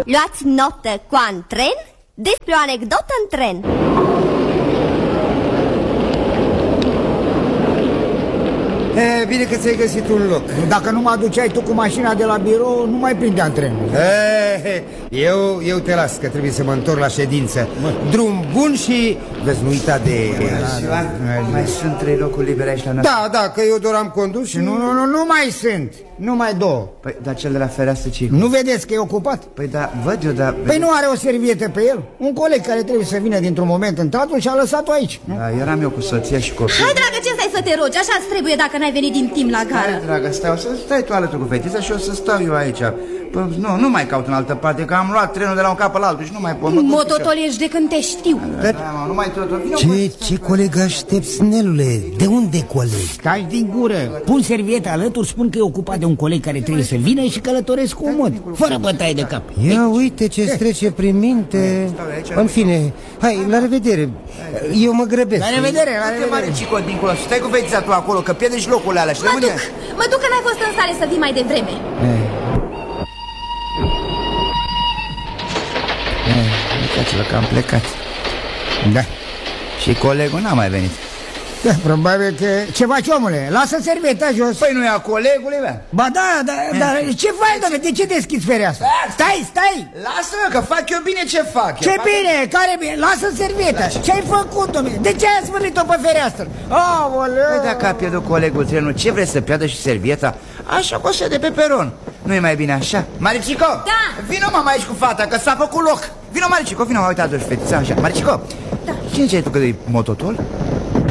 Luați notă cu antren despre o anecdotă în tren. Bine că ți-ai găsit un loc. Dacă nu mă aduceai tu cu mașina de la birou, nu mai prindeam trenul. Eu te las, că trebuie să mă întorc la ședință. Drum bun și vezi, nu uita de... Mai sunt 3 locuri libere aici la noastră. Da, că eu doar am condus și... Nu mai sunt. Numai 2. Păi, dar cel de la fereastră ce? Nu vedeți că e ocupat? Păi da, văd eu, dar... Păi nu are o servietă pe el? Un coleg care trebuie să vină dintr-un moment în altul și a lăsat-o aici, nu? Da, eram eu cu soția și copiii. Hai, dragă, ce stai să te rogi? Așa-ți trebuie dacă n-ai venit din timp la gară. Hai, dragă, stai tu alături cu fetița și o să stau eu aici. Păi, nu mai caut în altă parte, că am luat trenul de la un cap la altul și nu mai pot. Mototol ești de când te știu. Da, nu mai tot. Ce coleg aștepți, Nelule? De unde coleg? Stai din gură. Pun servieta alături, spun că e ocupat de un coleg care trebuie să vină și călătoresc cu un mod, fără bătaie de cap. Ia uite ce-ți trece prin minte. În fine, hai, la revedere. Eu mă grăbesc. La revedere, la Te mare revedere. Cico dincolo, stai cu fetița tu acolo, că pierdești locurile alea și Mă duc că n-ai fost în stare să vii mai devreme. Uitați-vă că am plecat. Da. Și colegul n-a mai venit. Da, probabil că... Ce faci, omule? Lasă servieta jos. Păi nu e a colegului, bă? Ba da, dar ce faci, dom'le? De ce deschizi fereastra? Stai! Lasă-mă că fac eu bine ce fac. Ce bine? Care bine? Lasă servieta. Ce-ai făcut, dom'le? De ce ai smârlit-o pe fereastră? Aoleu! Păi dacă a pierdut colegul trenul, ce vrei să pierdă și servieta? Așa că o să de pe peron. Nu-i mai bine așa? Maricico! Da! Vino mă aici cu fata, că s-a făcut loc. Vino, Maricico, vino, uite, adu-și fetița așa. Maricico! Da. Cine ce ai tu că e mototol?